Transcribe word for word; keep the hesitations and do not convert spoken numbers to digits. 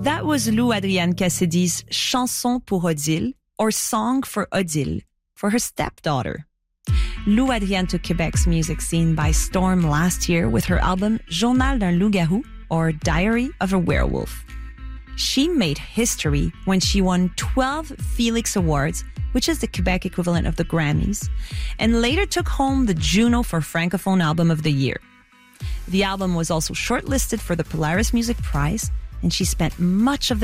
That was Lou Adrienne Cassidy's Chanson pour Odile, or Song for Odile, for her stepdaughter. Lou Adrienne took Quebec's music scene by storm last year with her album Journal d'un loup-garou, or Diary of a Werewolf. She made history when she won twelve Felix Awards, which is the Quebec equivalent of the Grammys, and later took home the Juno for Francophone Album of the Year. The album was also shortlisted for the Polaris Music Prize, and she spent much of the